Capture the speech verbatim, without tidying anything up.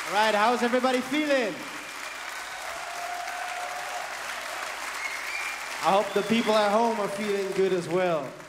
All right, how's everybody feeling? I hope the people at home are feeling good as well.